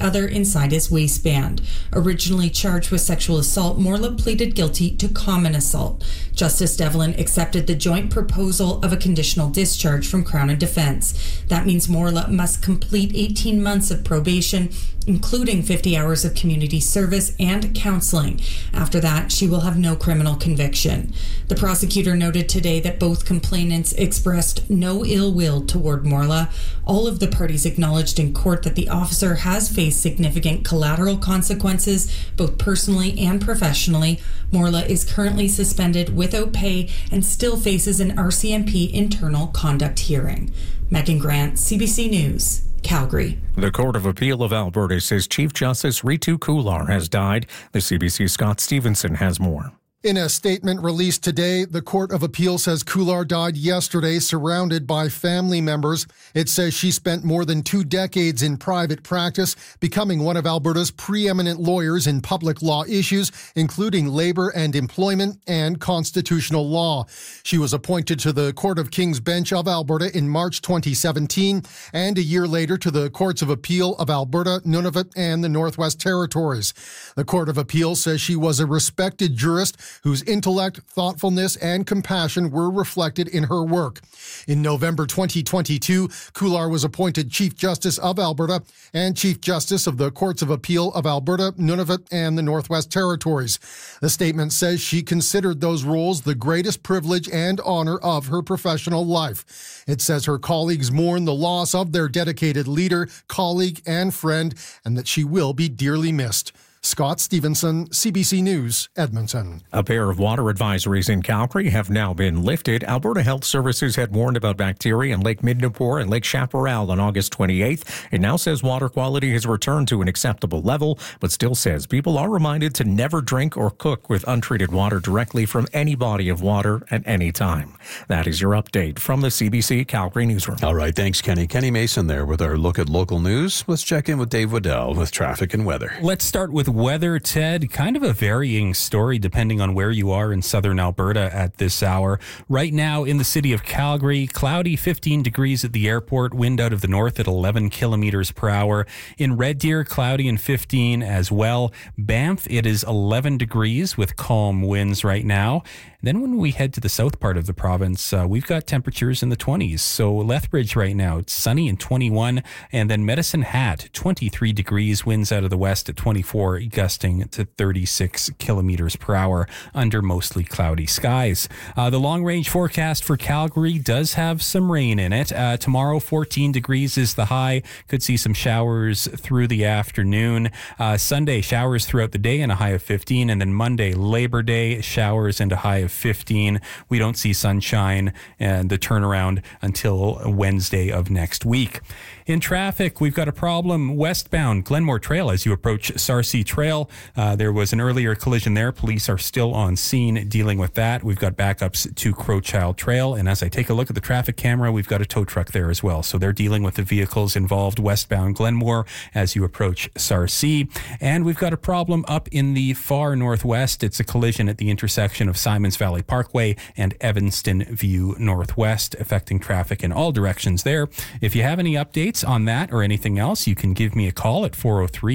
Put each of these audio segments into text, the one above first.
other inside his waistband. Originally charged with sexual assault, Morla pleaded guilty to common assault. Justice Devlin accepted the joint proposal of a conditional discharge from Crown and Defence. That means Morla must complete 18 months of probation, including 50 hours of community service and counseling. After that, she will have no criminal conviction. The prosecutor noted today that both complainants expressed no ill will toward Morla. All of the parties acknowledged in court that the officer has faced significant collateral consequences, both personally and professionally. Morla is currently suspended without pay and still faces an RCMP internal conduct hearing. Megan Grant, CBC News, Calgary. The Court of Appeal of Alberta says Chief Justice Ritu Kular has died. The CBC's Scott Stevenson has more. In a statement released today, the Court of Appeal says Kular died yesterday surrounded by family members. It says she spent more than 2 decades in private practice, becoming one of Alberta's preeminent lawyers in public law issues, including labor and employment and constitutional law. She was appointed to the Court of King's Bench of Alberta in March 2017 and a year later to the Courts of Appeal of Alberta, Nunavut, and the Northwest Territories. The Court of Appeal says she was a respected jurist whose intellect, thoughtfulness, and compassion were reflected in her work. In November 2022, Kular was appointed Chief Justice of Alberta and Chief Justice of the Courts of Appeal of Alberta, Nunavut, and the Northwest Territories. The statement says she considered those roles the greatest privilege and honor of her professional life. It says her colleagues mourn the loss of their dedicated leader, colleague, and friend, and that she will be dearly missed. Scott Stevenson, CBC News, Edmonton. A pair of water advisories in Calgary have now been lifted. Alberta Health Services had warned about bacteria in Lake Midnapore and Lake Chaparral on August 28th. It now says water quality has returned to an acceptable level, but still says people are reminded to never drink or cook with untreated water directly from any body of water at any time. That is your update from the CBC Calgary Newsroom. All right, thanks, Kenny. Kenny Mason there with our look at local news. Let's check in with Dave Waddell with traffic and weather. Let's start with weather, Ted. Kind of a varying story depending on where you are in southern Alberta at this hour. Right now in the city of Calgary, cloudy, 15 degrees at the airport, wind out of the north at 11 kilometers per hour. In Red Deer, cloudy and 15 as well. Banff, it is 11 degrees with calm winds right now. Then when we head to the south part of the province, we've got temperatures in the 20s. So Lethbridge right now, it's sunny and 21. And then Medicine Hat, 23 degrees, winds out of the west at 24, gusting to 36 kilometers per hour under mostly cloudy skies. The long-range forecast for Calgary does have some rain in it. Tomorrow, 14 degrees is the high. Could see some showers through the afternoon. Sunday, showers throughout the day and a high of 15. And then Monday, Labor Day, showers and a high of 15. We don't see sunshine and the turnaround until Wednesday of next week. In traffic, we've got a problem westbound Glenmore Trail as you approach Sarcee Trail. There was an earlier collision there. Police are still on scene dealing with that. We've got backups to Crowchild Trail. And as I take a look at the traffic camera, we've got a tow truck there as well. So they're dealing with the vehicles involved westbound Glenmore as you approach Sarcee. And we've got a problem up in the far northwest. It's a collision at the intersection of Simons Valley Parkway and Evanston View Northwest, affecting traffic in all directions there. If you have any updates on that or anything else, you can give me a call at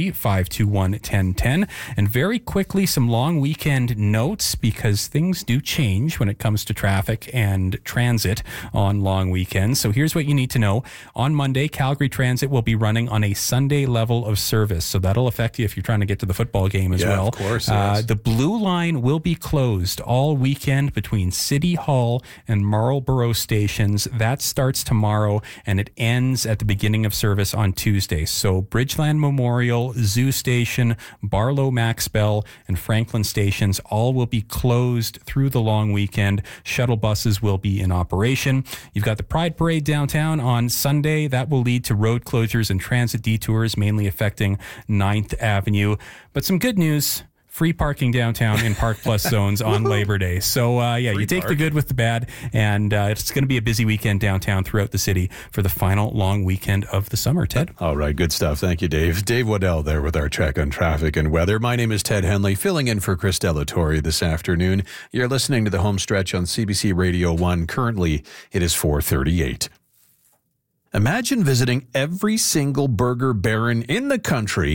403-521-1010. And very quickly, some long weekend notes, because things do change when it comes to traffic and transit on long weekends. So here's what you need to know. On Monday, Calgary Transit will be running on a Sunday level of service. So that'll affect you if you're trying to get to the football game as well. Of course, yes. The Blue Line will be closed all weekend between City Hall and Marlborough stations. That starts tomorrow and it ends at the beginning of service on Tuesday. So Bridgeland Memorial, Zoo Station, Barlow Maxbell, and Franklin stations all will be closed through the long weekend. Shuttle buses will be in operation. You've got the Pride Parade downtown on Sunday. That will lead to road closures and transit detours, mainly affecting 9th Avenue. But some good news. Free parking downtown in Park Plus zones on Labor Day. So, you take the good with the bad, and it's going to be a busy weekend downtown throughout the city for the final long weekend of the summer. Ted? All right, good stuff. Thank you, Dave. Dave Waddell there with our check on traffic and weather. My name is Ted Henley, filling in for Chris Delatorre this afternoon. You're listening to The Home Stretch on CBC Radio 1. Currently, it is 4:38. Imagine visiting every single Burger Baron in the country